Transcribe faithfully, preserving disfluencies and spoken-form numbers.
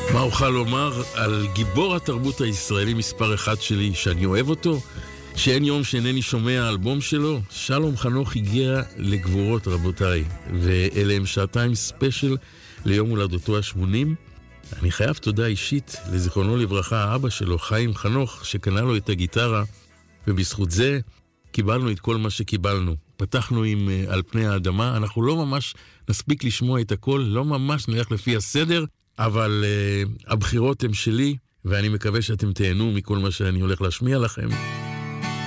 מה אוכל לומר על גיבור התרבות הישראלי מספר אחד שלי, שאני אוהב אותו, שאין יום שאינני שומע אלבום שלו? שלום חנוך הגיע לגבורות, רבותיי, ואלה הם שעתיים ספיישל ליום הולדתו ה-שמונים. אני חייב תודה אישית לזיכרונו לברכה, האבא שלו, חיים חנוך, שקנה לו את הגיטרה, ובזכות זה קיבלנו את כל מה שקיבלנו. פתחנו עם uh, על פני האדמה, אנחנו לא ממש נספיק לשמוע את הכל, לא ממש נלך לפי הסדר, אבל uh, הבחירות הן שלי, ואני מקווה שאתם תהנו מכל מה שאני הולך להשמיע לכם.